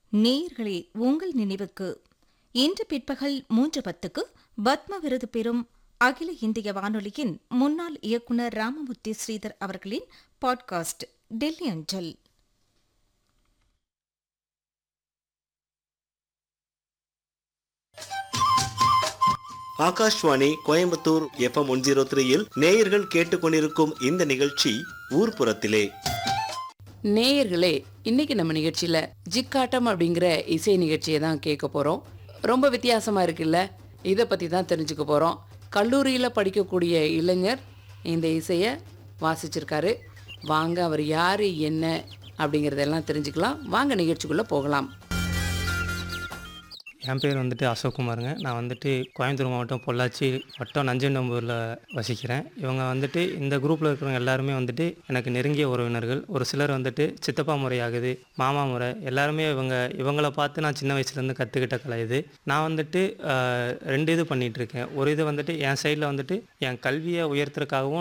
நேயர்களே, உங்கள் நினைவுக்கு இன்று பிற்பகல் 3:10க்கு பத்ம விருது பெறும் அகில இந்திய வானொலியின் முன்னாள் இயக்குநர் ராமமூர்த்தி ஸ்ரீதர் அவர்களின் பாட்காஸ்ட் டெல்லி அஞ்சல். ஆகாஷ்வாணி கோயம்புத்தூர் FM 103யில் நேயர்கள் கேட்டுக்கொண்டிருக்கும் இந்த நிகழ்ச்சி ஊர்ப்புறத்திலே. நேயர்களே, இன்னைக்கு நம்ம நிகழ்ச்சியில ஜிக்காட்டம் அப்படிங்கிற இசை நிகழ்ச்சியை தான் கேட்க போறோம். ரொம்ப வித்தியாசமா இருக்குல்ல? இதை பத்தி தான் தெரிஞ்சுக்க போறோம். கல்லூரியில படிக்கக்கூடிய இளைஞர் இந்த இசையை வாசிச்சிருக்காரு. வாங்க அவர் யாரு என்ன அப்படிங்கிறதெல்லாம் தெரிஞ்சுக்கலாம். வாங்க நிகழ்ச்சிக்குள்ள போகலாம். என் பேர் வந்துட்டு அசோக்குமாருங்க. நான் வந்துட்டு கோயம்புத்தூர் மாவட்டம் பொள்ளாச்சி வட்டம் நஞ்சண்டம்பூரில் வசிக்கிறேன். இவங்க வந்துட்டு இந்த குரூப்பில் இருக்கிறவங்க எல்லாருமே வந்துட்டு எனக்கு நெருங்கிய உறவினர்கள். ஒரு சிலர் வந்துட்டு சித்தப்பா முறை ஆகுது, மாமா முறை, எல்லாருமே இவங்கள பார்த்து நான் சின்ன வயசுலேருந்து கற்றுக்கிட்ட கலை இது. நான் வந்துட்டு 2 இது பண்ணிகிட்ருக்கேன். ஒரு இது வந்துட்டு என் சைடில் வந்துட்டு என் கல்வியை உயர்த்துறதுக்காகவும்